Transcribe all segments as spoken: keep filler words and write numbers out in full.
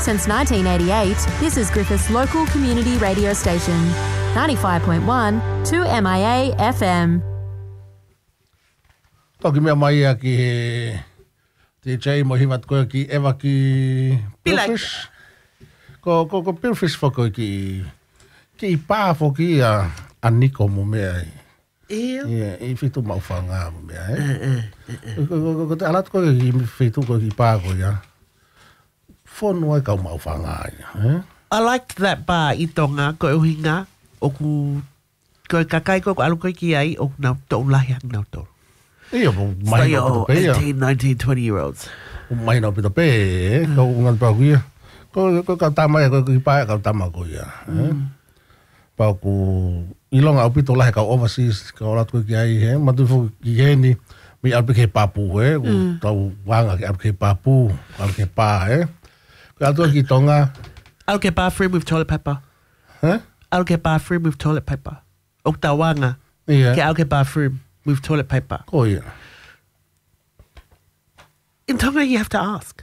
Since nineteen eighty-eight, this is Griffith's local community radio station, ninety-five point one, two M I A F M. Toki mea mai a ki he T J mo hivat koe ki Eva ki Pilfish. Ko, ko, ko Pilfish whako ki ki i pā whoki a, a Niko mo mea i. Eo? Ia, i whitu mau whanga mo mea, eh? Ko te alat koe ki whitu koe ki pā koe, ia. Whono ai kau mau whanga, ia, eh? I liked that bar i tonga, ko e uhinga, o ku, ko e kakai ko alu koe ki ai, o nau tō lahi ang nau tō. Ia, mo mai no pito pe, ia. eighteen, nineteen, twenty year olds. O mai no pito pe, eh? Kau ungan pau kia. Ko kau tama, ko ki pā, kau tama koe, ia, eh? Pau ku ilonga au pito lahe kau overseas, kau lat koe ki ai, eh? Matu fu ki heni, mi alpe ke papu, eh? Ku tau wanga ki alpe ke papu, alpe ke pā, eh? Ko atu ki tonga. I'll get bathroom with toilet paper. Huh? I'll get bathroom with toilet paper. O ta wanga. Ia. Ke I'll get bathroom with toilet paper. Ko ia. In Tonga, you have to ask.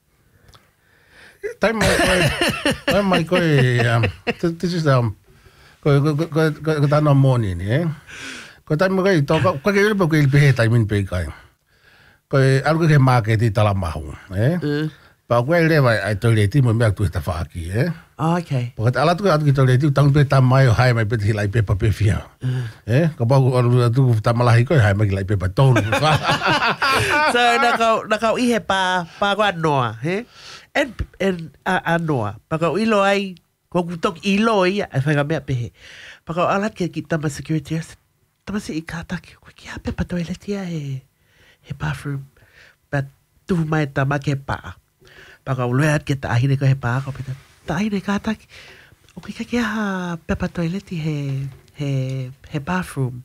Tai mai koe, tai mai koe, um, this is, um, koe, koe, koe, koe, koe tano moni ni, eh? Koe tai mai koe i toka, koe ke ilipo koe ilipe he tai min pei kai. Koe, alu koe ke māketi tala mahu, eh? Mm. Pau koe lewa ai toileti mo mea tuhe ta whaaki, eh? Oh, okay. Pau kata alatu koe atu ki toileti, tangu pe ta mai o hai mai peti hilai pepa pe fia. Eh? Ka pau koe atu ta malahi koe hai mai hilai pepa tonu. So, na kau, na kau ihe pa, pa ko anoa, he? En, en, a, anoa. Pa kau ilo ai, ko kutok ilo ia, ai whainga mea pehe. Pa kau alat ke ki tama security, tama si i kātaki, ko ki hape pa toileti ia he, he bathroom. But tuhu mai tama ke paa. Pa kau loeat ke ta ahine ko he paa, ko pita, ta ahine kātaki. O ki ka kia ha pepa toileti he, he, he bathroom.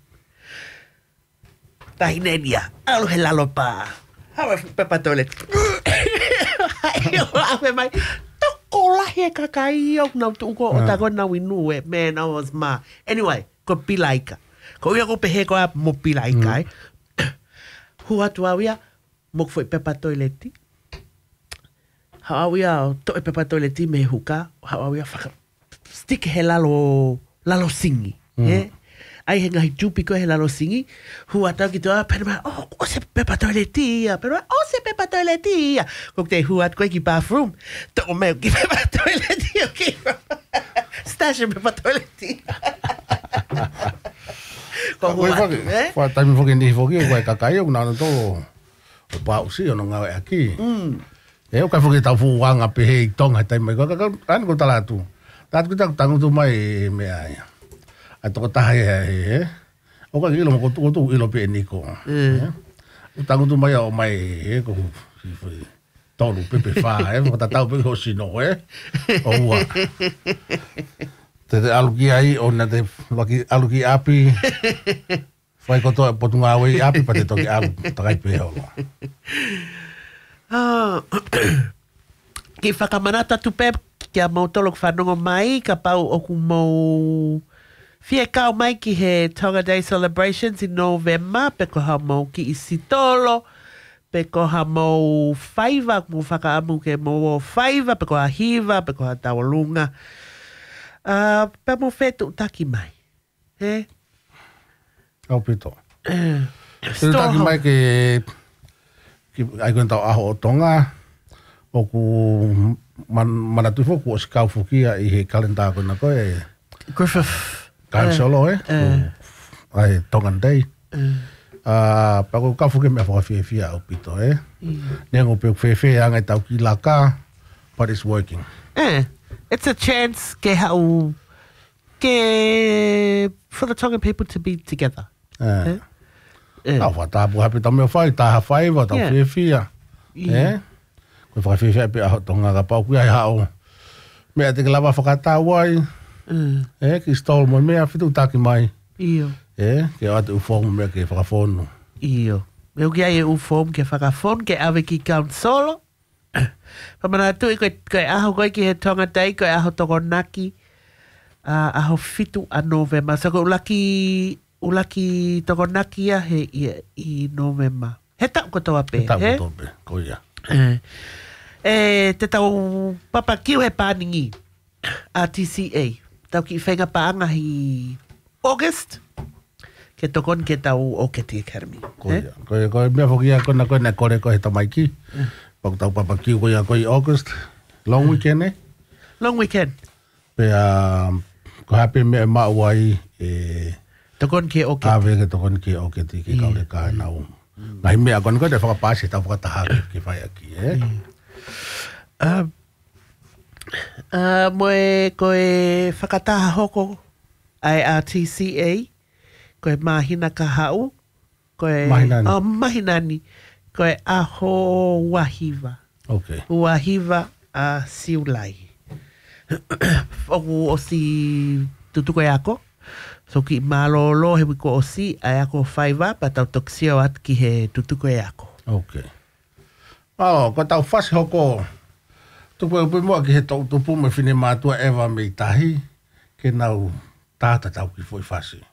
Ta ahine nia, alu he lalo paa. Hawa pepa toileti. Ai, o awe mai, toko lahi e kakai au nau tuko o tako nau inu e, man, I was ma. Anyway, ko pilaika. Ko ia ko pehe ko a mo pilaika, eh. Hua tu au ia, mo foi pepa toileti. Hau ia, to e pepa toileti me huka, hau ia whaka, stick he lalo, lalo singi, eh. Ai he ngahi tupi ko he lalo singi, hua tau ki toa, pero mai, oh, o se pepa toileti ia, pero mai, o se pepa toileti ia. Ko te huat koe ki bathroom, to o meo ki pepa toileti, ok, stash e pepa toileti. Ko huat, eh? Wha taimi whoki nihi whoki, o koe kakai o nana tō, o pausi o no ngau e aki. E o kai whoki tau fuwanga pehe i tonga taimi, ko anu ko tala atu. Tātu ki taku tangu tu mai mea ia. Ai toko taha e e, o ka ilo mo ko tu ilo pe Niko. O tangu tu mai o mai e ko tolu pepe fa e, ko ta tau pe ho sino e. O wa. Te te aluki ai o na te waki aluki api. Fai ko to potunga we api pa te toki alu takai pe ho. Ah. Ki whakamanata tu pe kia mau tolok whanongo mai ka pau o ku mau fie kau mai ki he Tonga Day celebrations in November, pe ko ha mau ki i sitolo, pe ko ha mau whaiva, mu whakaamu ke mau whaiva, pe ko ha hiva, pe ko ha tawalunga. Uh, pe mo whetu taki mai. He? Au pito. Uh, Te taki mai ke, ki ai koen tau aho o Tonga, o ku man, manatu foku o sikau fukia i he kalenda koe na koe. Griffith. Kan solo eh. Uh, ai Tongan Day. Uh, Ah, pa ko ka fuke me fa fie fie au pito eh. Ne ngo pe fe fe anga tau ki laka, but it's working. eh, it's a chance ke hau, ke, for the Tongan people to be together. Eh. Eh. Au fa ta bu hape ta me fai ta ha fai wa ta Yeah. fie fie. Eh. Ko fa fie fie pe a Tonga ka pa ku ai hao. Me ate lava fa ta wai. Uh, Eh, ki stol mo me a fitu taki mai. Io. Eh, ke ate u fomu me ke fa fono. Io. Meu que ai o fom que whakafon ke awe ki count solo. Pamana tu i koe, koe aho koe ki he Tonga Day, koe aho toko naki, uh, aho fitu a November. So ko ulaki, ulaki toko naki a he i, i November. He tau ko toa pe, Ta he? ko pe, ko ia. Uh, E te tau papa kiu he pāningi a T C A. Tau ki whenga paanga hi August. Ke tokon ke tau o ke te Academy. Koia. Koia, koia, mea whokia kona koe na kore koe he tamaiki. Paku tau papa kiu koe a koe August. Long weekend, eh? Long weekend. Pea, ko hape mea mau ai, e... Tokon ke o ke te. Awe ke tokon ke o ke te ki kaule ka nau. Ngai mea kona koe te whakapasi tau whakataha ke whai aki, eh? Uh, uh, moe koe whakataha hoko ai a T C A, koe mahina ka hau, koe... Mahinani. Oh, mahinani. Koe aho wahiva. Okay. Wahiva a siulai. Oku o si tutuko e ako. So ki malolo he wiko o si, ai ako whaiva, pa tau toksio at ki he tutuko e ako. Okay. Oh, ko tau whasi hoko... Tupu e mua ki he tau tupu me whine mātua ewa mei tahi, ke nau tāta tau ki fwoi whasi.